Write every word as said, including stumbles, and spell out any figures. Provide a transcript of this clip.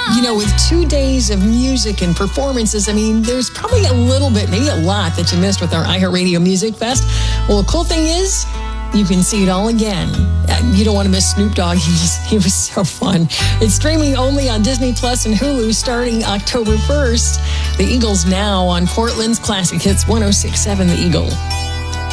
You know, with two days of music and performances, I mean, there's probably a little bit, maybe a lot that you missed with our iHeartRadio Music Fest. Well, the cool thing is, you can see it all again. You don't want to miss Snoop Dogg. He just, he was so fun. It's streaming only on Disney Plus and Hulu starting October first. The Eagles now on Portland's Classic Hits one oh six point seven The Eagle.